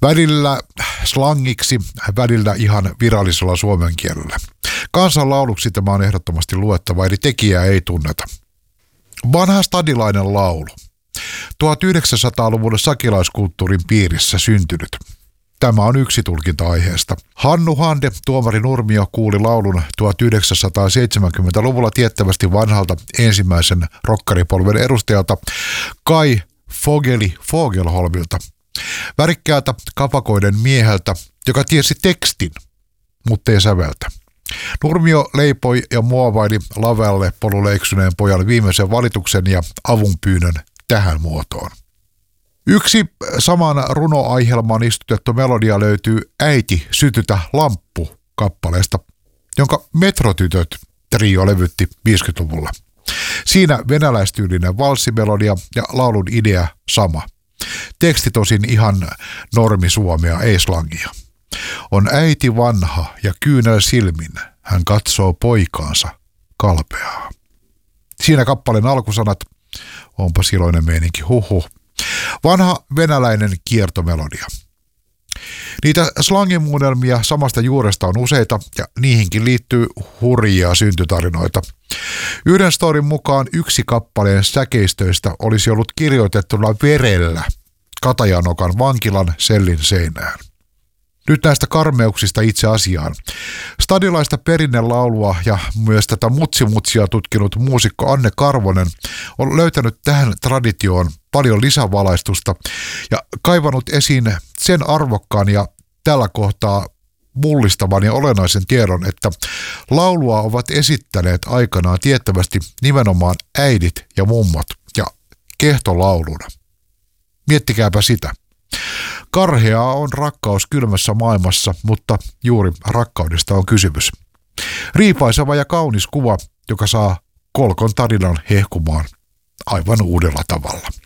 Välillä slangiksi, välillä ihan virallisella suomen kielellä. Kansanlauluksi tämä on ehdottomasti luettava, eli tekijää ei tunneta. Vanha stadilainen laulu. 1900-luvun sakilaiskulttuurin piirissä syntynyt. Tämä on yksi tulkinta aiheesta. Hannu Hande, tuomari Nurmio, kuuli laulun 1970-luvulla tiettävästi vanhalta ensimmäisen rokkaripolven edustajalta Kai Fogelholmilta. Värikkäältä kapakoiden mieheltä, joka tiesi tekstin, mutta ei säveltä. Nurmio leipoi ja muovaili lavalle polulle eksyneen pojan viimeisen valituksen ja avunpyynnön tähän muotoon. Yksi saman runoaihelmaan istutettu melodia löytyy Äiti, sytytä lamppu -kappaleesta, jonka Metrotytöt trio levytti 50-luvulla. Siinä venäläistyylinen valssimelodia ja laulun idea sama. Teksti tosin ihan normisuomea, ei slangia. On äiti vanha ja kyynel silmin, hän katsoo poikaansa kalpeaa. Siinä kappaleen alkusanat, onpa iloinen meininki, huhhuh. Vanha venäläinen kiertomelodia. Niitä slangimuunnelmia samasta juuresta on useita ja niihinkin liittyy hurjia syntytarinoita. Yhden storin mukaan yksi kappaleen säkeistöistä olisi ollut kirjoitettuna verellä Katajanokan vankilan sellin seinään. Nyt näistä karmeuksista itse asiaan. Stadilaista perinnelaulua ja myös tätä mutsimutsia tutkinut muusikko Anne Karvonen on löytänyt tähän traditioon paljon lisävalaistusta ja kaivanut esiin sen arvokkaan ja tällä kohtaa mullistavan ja olennaisen tiedon, että laulua ovat esittäneet aikanaan tiettävästi nimenomaan äidit ja mummot ja kehtolauluna. Miettikääpä sitä. Karheaa on rakkaus kylmässä maailmassa, mutta juuri rakkaudesta on kysymys. Riipaiseva ja kaunis kuva, joka saa Kolkon tarinan hehkumaan aivan uudella tavalla.